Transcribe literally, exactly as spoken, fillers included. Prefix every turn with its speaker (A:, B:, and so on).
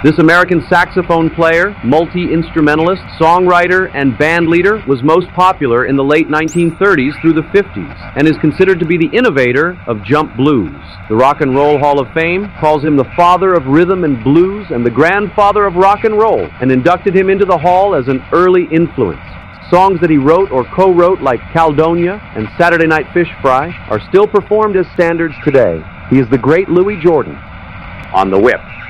A: This American saxophone player, multi-instrumentalist, songwriter, and band leader was most popular in the late nineteen thirties through the fifties and is considered to be the innovator of jump blues. The Rock and Roll Hall of Fame calls him the father of rhythm and blues and the grandfather of rock and roll, and inducted him into the hall as an early influence. Songs that he wrote or co-wrote, like Caledonia and Saturday Night Fish Fry, are still performed as standards today. He is the great Louis Jordan on the whip.